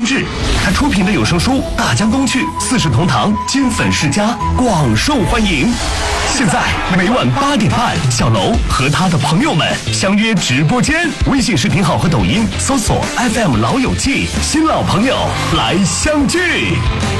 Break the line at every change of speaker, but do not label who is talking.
志，他出品的有声书《大江东去》《四世同堂》《金粉世家》广受欢迎。现在每晚8点半，小楼和他的朋友们相约直播间，微信视频号和抖音搜索 FM 老友记，新老朋友来相聚。